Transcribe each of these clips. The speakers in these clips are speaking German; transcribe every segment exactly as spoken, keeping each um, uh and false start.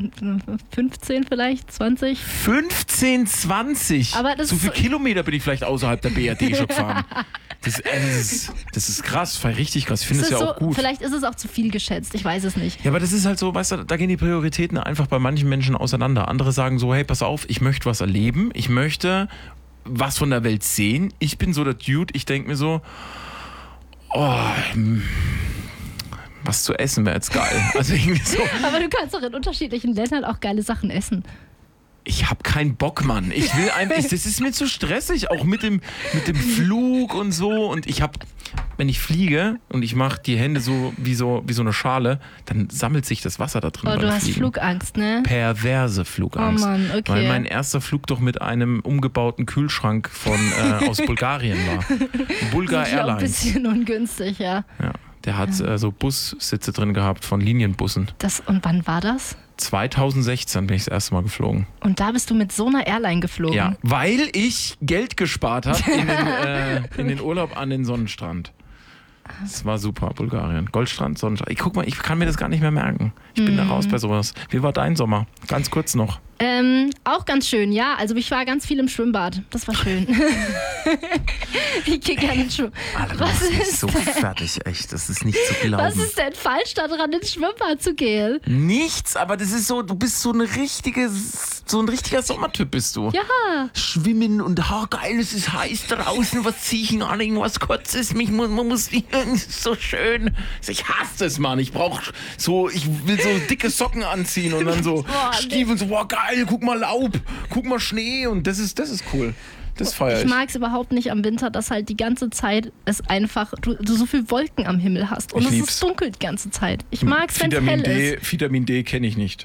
fünfzehn vielleicht, zwanzig. fünfzehn, zwanzig? Aber das so viele ist- Kilometer bin ich vielleicht außerhalb der B R D schon gefahren. Das, äh, das, ist, das ist krass, richtig krass. Ich finde Es es ist ja so, auch gut. Vielleicht ist es auch zu viel geschätzt, ich weiß es nicht. Ja, aber das ist halt so, weißt du, da gehen die Prioritäten einfach bei manchen Menschen auseinander. Andere sagen so, hey, pass auf, ich möchte was erleben, ich möchte was von der Welt sehen. Ich bin so der Dude, ich denke mir so, oh, hm, was zu essen wäre jetzt geil. Also irgendwie so. Aber du kannst doch in unterschiedlichen Ländern auch geile Sachen essen. Ich hab keinen Bock, Mann. Ich will einfach, ich, das ist mir zu stressig, auch mit dem, mit dem Flug und so. Und ich hab, wenn ich fliege und ich mache die Hände so wie, so wie so eine Schale, dann sammelt sich das Wasser da drin. Oh, beim du hast Fliegen. Flugangst, ne? Perverse Flugangst. Oh Mann, okay. Weil mein erster Flug doch mit einem umgebauten Kühlschrank von, äh, aus Bulgarien war. Bulgar Ist ja auch ein Airlines. bisschen ungünstig, ja. Ja, der hat äh, so Bussitze drin gehabt von Linienbussen. Das, und wann war das? zweitausendsechzehn bin ich das erste Mal geflogen. Und da bist du mit so einer Airline geflogen? Ja, weil ich Geld gespart habe in, den, äh, in den Urlaub an den Sonnenstrand. Das war super, Bulgarien. Goldstrand, Sonnenstrand. Ich, guck mal, ich kann mir das gar nicht mehr merken. Ich bin Mhm. da raus bei sowas. Wie war dein Sommer? Ganz kurz noch. Ähm, auch ganz schön, ja. Also ich war ganz viel im Schwimmbad. Das war schön. ich gehe gerne ins Schwimmbad. Alter, Was ist so fertig, echt. Das ist nicht zu glauben. Was ist denn falsch daran, ins Schwimmbad zu gehen? Nichts, aber das ist so, du bist so eine richtige, so ein richtiger Sommertyp bist du. Ja. Schwimmen und ha, geil, es ist heiß draußen, was zieh ich an, irgendwas kurzes, mich muss, man muss, es ist so schön. Ich hasse es, Mann, ich brauch so, ich will so dicke Socken anziehen und dann so Boah, Stiefel, so, boah, geil, guck mal Laub, guck mal Schnee und das ist, das ist cool. Das feiere ich. Ich mag es überhaupt nicht am Winter, dass halt die ganze Zeit es einfach, du, du so viel Wolken am Himmel hast und Ich es lieb's. ist dunkel die ganze Zeit. Ich mag es, wenn es Vitamin hell D, ist. Vitamin D kenne ich nicht.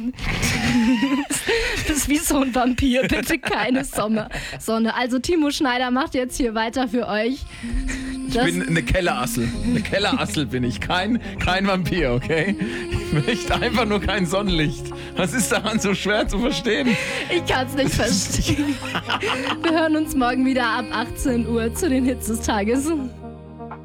Du bist wie so ein Vampir, bitte keine Sonne. Sonne. Also Timo Schneider macht jetzt hier weiter für euch. Ich Das- bin eine Kellerassel. Eine Kellerassel bin ich. Kein, kein Vampir, okay? Ich möchte einfach nur kein Sonnenlicht. Was ist daran so schwer zu verstehen? Ich kann es nicht verstehen. Wir hören uns morgen wieder ab achtzehn Uhr zu den Hits des Tages.